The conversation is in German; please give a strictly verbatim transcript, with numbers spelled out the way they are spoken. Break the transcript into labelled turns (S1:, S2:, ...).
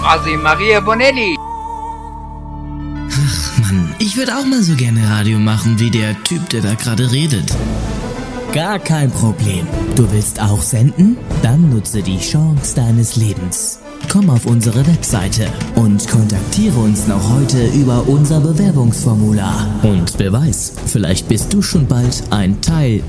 S1: quasi Maria Bonelli.
S2: Ach Mann, ich würde auch mal so gerne Radio machen wie der Typ, der da gerade redet.
S3: Gar kein Problem. Du willst auch senden? Dann nutze die Chance deines Lebens. Komm auf unsere Webseite und kontaktiere uns noch heute über unser Bewerbungsformular. Und wer weiß, vielleicht bist du schon bald ein Teil